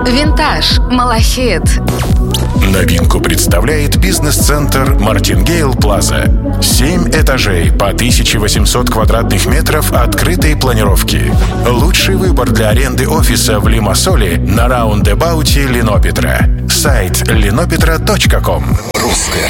Винтаж, малахит. Новинку представляет бизнес-центр Мартингейл Плаза. 7 этажей по 1800 квадратных метров открытой планировки. Лучший выбор для аренды офиса в Лимассоле на раундабауте Линопетра. Сайт linopetra.com. Русское